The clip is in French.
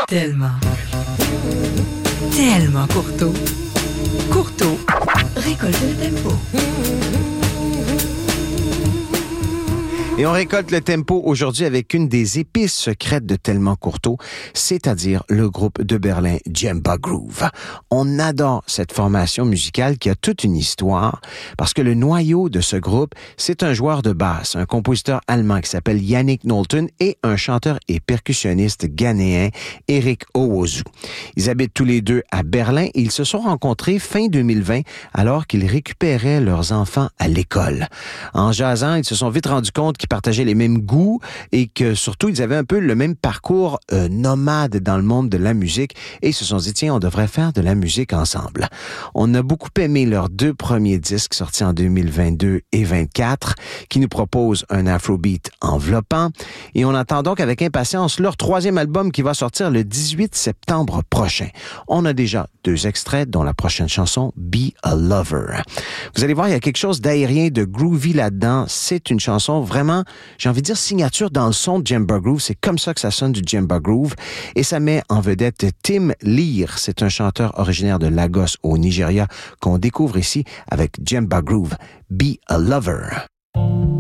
Tellement Courteau. Courteau récolte le tempo. Et on récolte le tempo aujourd'hui avec une des épices secrètes de Tellement Courteau, c'est-à-dire le groupe de Berlin Djemba Groove. On adore cette formation musicale qui a toute une histoire parce que le noyau de ce groupe, c'est un joueur de basse, un compositeur allemand qui s'appelle Yannick Nolten et un chanteur et percussionniste ghanéen, Eric Owozu. Ils habitent tous les deux à Berlin et ils se sont rencontrés fin 2020 alors qu'ils récupéraient leurs enfants à l'école. En jasant, ils se sont vite rendus compte qu'ils partageaient les mêmes goûts et que surtout, ils avaient un peu le même parcours nomade dans le monde de la musique et ils se sont dit, tiens, on devrait faire de la musique ensemble. On a beaucoup aimé leurs deux premiers disques sortis en 2022 et 2024 qui nous proposent un afrobeat enveloppant et on attend donc avec impatience leur troisième album qui va sortir le 18 septembre prochain. On a déjà 2 extraits dont la prochaine chanson, Be a Lover. Vous allez voir, il y a quelque chose d'aérien, de groovy là-dedans. C'est une chanson vraiment, j'ai envie de dire, signature dans le son de Djemba Groove. C'est comme ça que ça sonne du Djemba Groove. Et ça met en vedette Tim Lear. C'est un chanteur originaire de Lagos au Nigeria qu'on découvre ici avec Djemba Groove. Be a Lover.